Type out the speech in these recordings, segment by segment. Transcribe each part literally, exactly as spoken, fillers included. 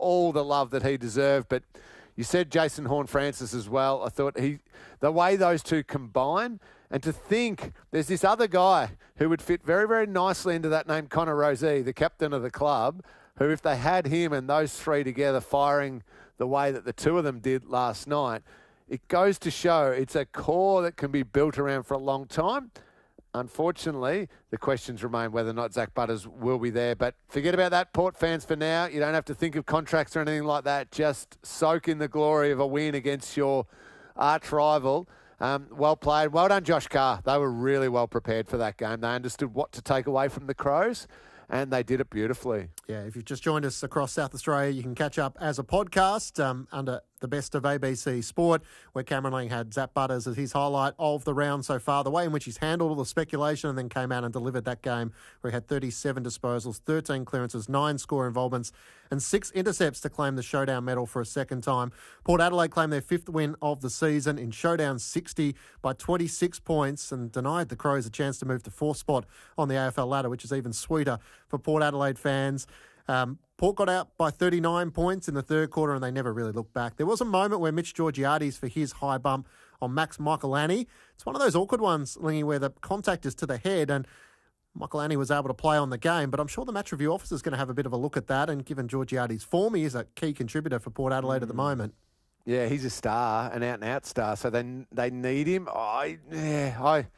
all the love that he deserved. But you said Jason Horne-Francis as well. I thought he, the way those two combine, and to think there's this other guy who would fit very, very nicely into that name, Connor Rozee, the captain of the club, who if they had him and those three together firing the way that the two of them did last night, it goes to show it's a core that can be built around for a long time. Unfortunately, the questions remain whether or not Zach Butters will be there. But forget about that, Port fans, for now. You don't have to think of contracts or anything like that. Just soak in the glory of a win against your arch rival. Um, well played. Well done, Josh Carr. They were really well prepared for that game. They understood what to take away from the Crows, and they did it beautifully. Yeah, if you've just joined us across South Australia, you can catch up as a podcast um, under the best of A B C Sport, where Cameron Lang had Zach Butters as his highlight of the round so far. The way in which he's handled all the speculation and then came out and delivered that game, where he had thirty-seven disposals, thirteen clearances, nine score involvements, and six intercepts to claim the Showdown medal for a second time. Port Adelaide claimed their fifth win of the season in Showdown sixty by twenty-six points and denied the Crows a chance to move to fourth spot on the A F L ladder, which is even sweeter for Port Adelaide fans. Um, Port got out by thirty-nine points in the third quarter and they never really looked back. There was a moment where Mitch Georgiades for his high bump on Max Michaelani. It's one of those awkward ones, Lingy, where the contact is to the head and Michaelani was able to play on the game, but I'm sure the match review officer is going to have a bit of a look at that, and given Georgiades' form, he is a key contributor for Port Adelaide mm. at the moment. Yeah, he's a star, an out-and-out star, so they they need him. I yeah, I...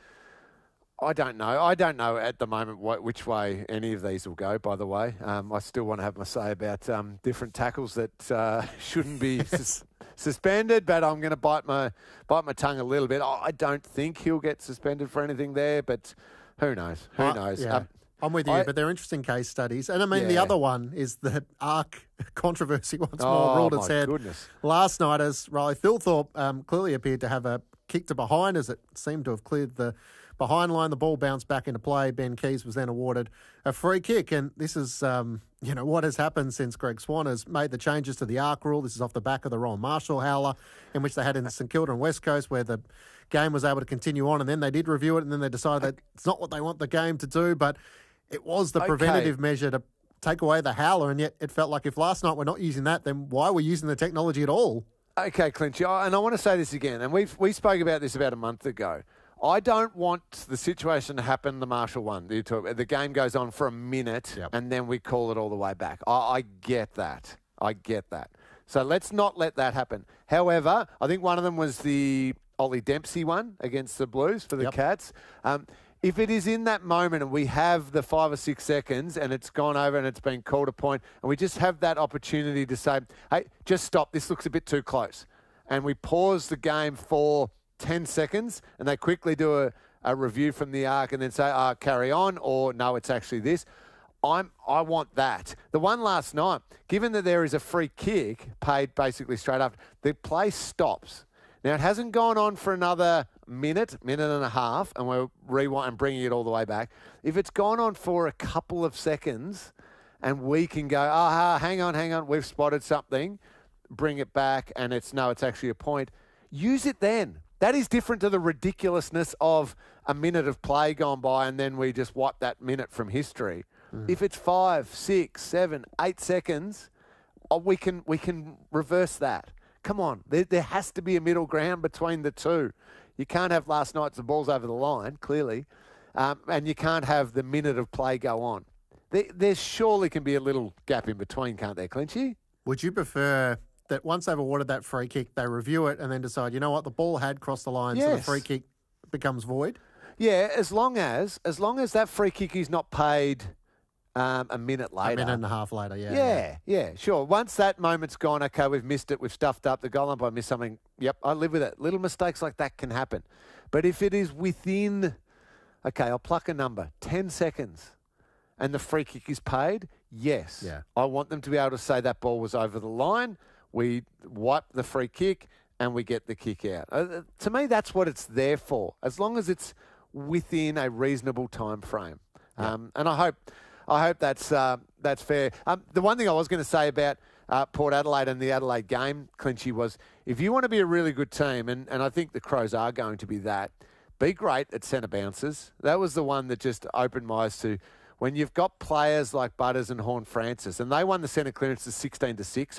I don't know. I don't know at the moment what, which way any of these will go, by the way. Um, I still want to have my say about um, different tackles that uh, shouldn't be sus- suspended, but I'm going to bite my bite my tongue a little bit. I don't think he'll get suspended for anything there, but who knows? Who uh, knows? Yeah. Um, I'm with you, I, but they're interesting case studies. And I mean, yeah. the other one is the ARC controversy once oh, more ruled its head. Goodness. Last night, as Riley Thilthorpe um, clearly appeared to have a kick to behind as it seemed to have cleared the behind line, the ball bounced back into play. Ben Keys was then awarded a free kick. And this is, um, you know, what has happened since Greg Swan has made the changes to the ARC rule. This is off the back of the Ron Marshall howler, in which they had in St Kilda and West Coast, where the game was able to continue on. And then they did review it, and then they decided that it's not what they want the game to do, but it was the okay. preventative measure to take away the howler. And yet it felt like if last night we're not using that, then why are we using the technology at all? Okay, Clinchy, and I want to say this again, and we we spoke about this about a month ago. I don't want the situation to happen, the Marshall one. You talk, the game goes on for a minute yep. and then we call it all the way back. I, I get that. I get that. So let's not let that happen. However, I think one of them was the Ollie Dempsey one against the Blues for the yep. Cats. Um, if it is in that moment and we have the five or six seconds and it's gone over and it's been called a point and we just have that opportunity to say, hey, just stop, this looks a bit too close. And we pause the game for ten seconds and they quickly do a, a review from the ARC and then say, oh, carry on, or no, it's actually this. I'm, I want that. The one last night, given that there is a free kick paid basically straight after, the play stops. Now, it hasn't gone on for another minute, minute and a half, and we're rewind and bringing it all the way back. If it's gone on for a couple of seconds and we can go, ah, oh, hang on, hang on, we've spotted something, bring it back, and it's, no, it's actually a point, use it then. That is different to the ridiculousness of a minute of play gone by and then we just wipe that minute from history. Mm. If it's five, six, seven, eight seconds, oh, we can we can reverse that. Come on, there, there has to be a middle ground between the two. You can't have last night's the ball's over the line, clearly, um, and you can't have the minute of play go on. There, there surely can be a little gap in between, can't there, Clinchy? Would you prefer that once they've awarded that free kick, they review it and then decide, you know what, the ball had crossed the line, yes. so the free kick becomes void? Yeah, as long as as long as that free kick is not paid um, a minute later. A minute and a half later, yeah, yeah. Yeah, yeah, sure. Once that moment's gone, okay, we've missed it, we've stuffed up, the goal umpire missed something, yep, I live with it. Little mistakes like that can happen. But if it is within, okay, I'll pluck a number, ten seconds, and the free kick is paid, yes. Yeah. I want them to be able to say that ball was over the line, we wipe the free kick and we get the kick out. Uh, to me, that's what it's there for, as long as it's within a reasonable time frame. Yeah. Um, and I hope I hope that's uh, that's fair. Um, the one thing I was going to say about uh, Port Adelaide and the Adelaide game, Clinchy, was if you want to be a really good team, and, and I think the Crows are going to be that, be great at centre bounces. That was the one that just opened my eyes to when you've got players like Butters and Horne-Francis, and they won the centre clearances sixteen to six.